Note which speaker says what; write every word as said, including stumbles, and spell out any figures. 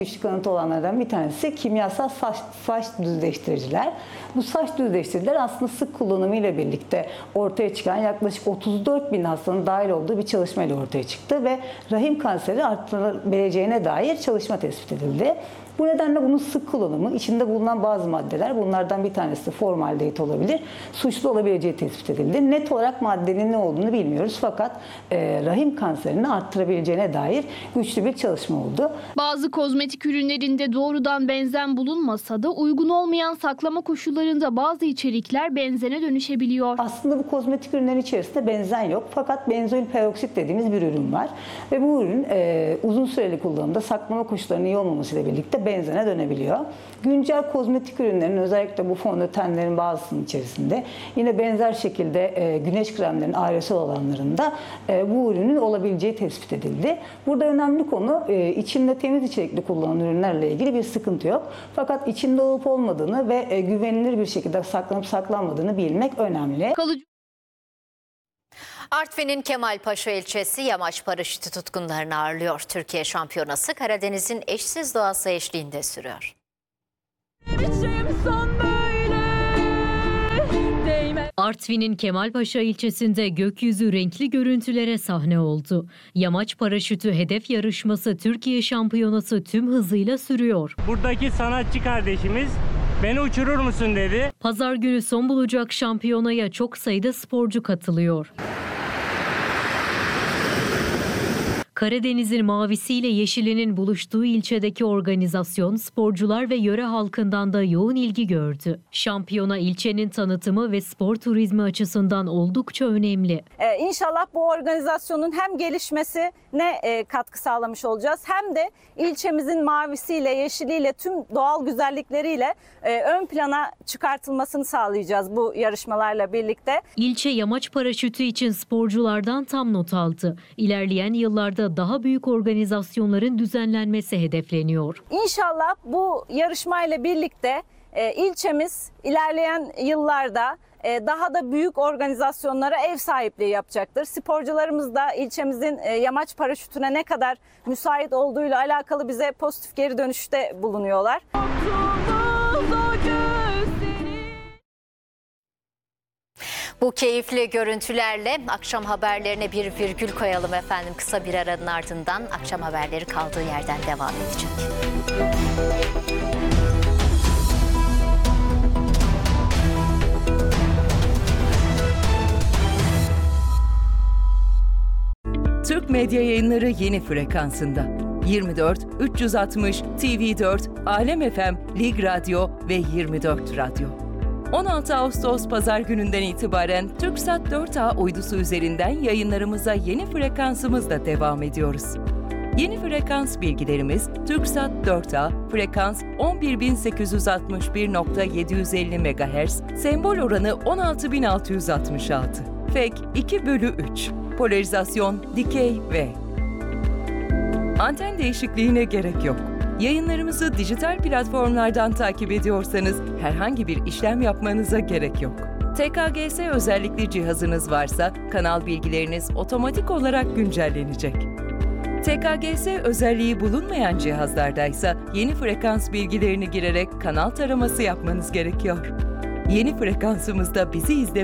Speaker 1: Güçlü kanıtı olanlardan bir tanesi kimyasal saç, saç düzleştiriciler. Bu saç düzleştiriciler aslında sık kullanımıyla birlikte ortaya çıkan yaklaşık otuz dört bin hastanın dahil olduğu bir çalışmayla ortaya çıktı ve rahim kanseri arttırabileceğine dair çalışma tespit edildi. Bu nedenle bunun sık kullanımı, içinde bulunan bazı maddeler, bunlardan bir tanesi formaldehit olabilir, suçlu olabileceği tespit edildi. Net olarak maddenin ne olduğunu bilmiyoruz fakat e, rahim kanserini arttırabileceğine dair güçlü bir çalışma oldu.
Speaker 2: Bazı kozmetik ürünlerinde doğrudan benzen bulunmasa da uygun olmayan saklama koşullarında bazı içerikler benzene dönüşebiliyor.
Speaker 1: Aslında bu kozmetik ürünlerin içerisinde benzen yok fakat benzoil peroksit dediğimiz bir ürün var. Ve bu ürün e, uzun süreli kullanımda saklama koşullarının iyi olmamasıyla birlikte benzene dönebiliyor. Güncel kozmetik ürünlerin özellikle bu fondötenlerin bazısının içerisinde yine benzer şekilde e, güneş kremlerinin aerosol olanlarında e, bu ürünün olabileceği tespit edildi. Burada önemli konu e, içinde temiz içerikli kullanılan ürünlerle ilgili bir sıkıntı yok. Fakat içinde olup olmadığını ve e, güvenilir bir şekilde saklanıp saklanmadığını bilmek önemli.
Speaker 2: Kalıcı
Speaker 3: Artvin'in Kemalpaşa ilçesi yamaç paraşütü tutkunlarını ağırlıyor. Türkiye şampiyonası Karadeniz'in eşsiz doğası eşliğinde sürüyor.
Speaker 4: Artvin'in Kemalpaşa ilçesinde gökyüzü renkli görüntülere sahne oldu. Yamaç paraşütü hedef yarışması Türkiye şampiyonası tüm hızıyla sürüyor.
Speaker 5: Buradaki sanatçı kardeşimiz beni uçurur musun dedi.
Speaker 4: Pazar günü son bulacak şampiyonaya çok sayıda sporcu katılıyor. Karadeniz'in mavisiyle yeşilinin buluştuğu ilçedeki organizasyon sporcular ve yöre halkından da yoğun ilgi gördü. Şampiyona ilçenin tanıtımı ve spor turizmi açısından oldukça önemli.
Speaker 6: Ee, İnşallah bu organizasyonun hem gelişmesine e, katkı sağlamış olacağız hem de ilçemizin mavisiyle, yeşiliyle, tüm doğal güzellikleriyle e, ön plana çıkartılmasını sağlayacağız bu yarışmalarla birlikte.
Speaker 4: İlçe yamaç paraşütü için sporculardan tam not aldı. İlerleyen yıllarda daha büyük organizasyonların düzenlenmesi hedefleniyor.
Speaker 6: İnşallah bu yarışmayla birlikte e, ilçemiz ilerleyen yıllarda e, daha da büyük organizasyonlara ev sahipliği yapacaktır. Sporcularımız da ilçemizin e, yamaç paraşütüne ne kadar müsait olduğuyla alakalı bize pozitif geri dönüşte bulunuyorlar.
Speaker 3: Bu keyifli görüntülerle akşam haberlerine bir virgül koyalım efendim. Kısa bir aranın ardından akşam haberleri kaldığı yerden devam edecek.
Speaker 7: Türk Medya Yayınları yeni frekansında. yirmi dört üç yüz altmış T V dört, Alem F M, Lig Radyo ve yirmi dört Radyo. on altı Ağustos Pazar gününden itibaren TürkSat dört A uydusu üzerinden yayınlarımıza yeni frekansımızla devam ediyoruz. Yeni frekans bilgilerimiz TürkSat dört A, frekans on bir bin sekiz yüz altmış bir nokta yedi yüz elli megahertz, sembol oranı on altı bin altı yüz altmış altı, F E K iki bölü üç, polarizasyon dikey V. Anten değişikliğine gerek yok. Yayınlarımızı dijital platformlardan takip ediyorsanız herhangi bir işlem yapmanıza gerek yok. T K G S özellikli cihazınız varsa kanal bilgileriniz otomatik olarak güncellenecek. T K G S özelliği bulunmayan cihazlardaysa yeni frekans bilgilerini girerek kanal taraması yapmanız gerekiyor. Yeni frekansımızda bizi izle